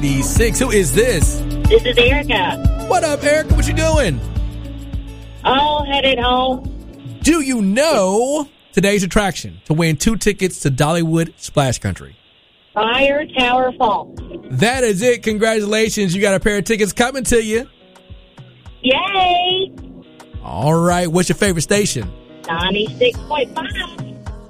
96. Who is this? This is Erica. What up, Erica? What you doing? Oh, headed home. Do you know today's attraction to win 2 tickets to Dollywood Splash Country? Fire Tower Falls. That is it. Congratulations. You got a pair of tickets coming to you. Yay! All right. What's your favorite station? 96.5.